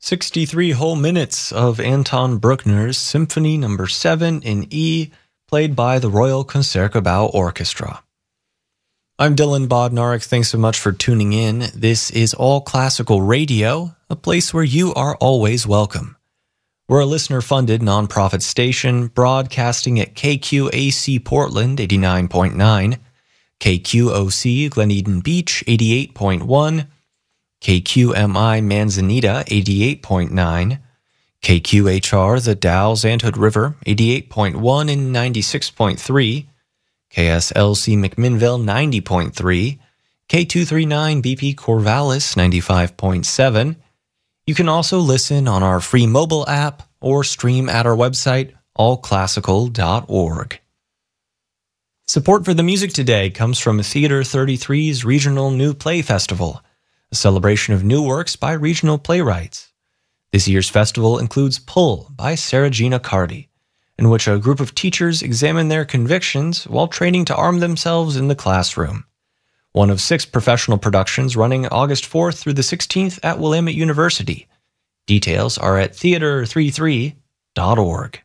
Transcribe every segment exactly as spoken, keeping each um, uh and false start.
sixty-three whole minutes of Anton Bruckner's Symphony Number seven in E, played by the Royal Concertgebouw Orchestra. I'm Dylan Bodnar. Thanks so much for tuning in. This is All Classical Radio, a place where you are always welcome. We're a listener-funded nonprofit station broadcasting at K Q A C Portland eighty-nine point nine, K Q O C Glen Eden Beach eighty-eight point one, K Q M I Manzanita eighty-eight point nine, K Q H R The Dalles Anthood River eighty-eight point one and ninety-six point three, K S L C McMinnville ninety point three, K two thirty-nine B P Corvallis ninety-five point seven. You can also listen on our free mobile app or stream at our website, all classical dot org. Support for the music today comes from Theater thirty-three's Regional New Play Festival, a celebration of new works by regional playwrights. This year's festival includes Pull by Sarah Gina Carty, in which a group of teachers examine their convictions while training to arm themselves in the classroom. One of six professional productions running August fourth through the sixteenth at Willamette University. Details are at theater thirty-three dot org.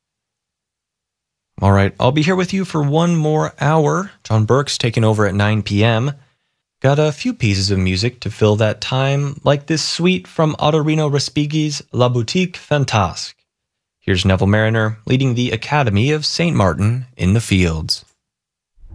All right, I'll be here with you for one more hour. John Burke's taking over at nine p.m. Got a few pieces of music to fill that time, like this suite from Ottorino Respighi's La Boutique Fantasque. Here's Neville Mariner leading the Academy of Saint Martin in the Fields.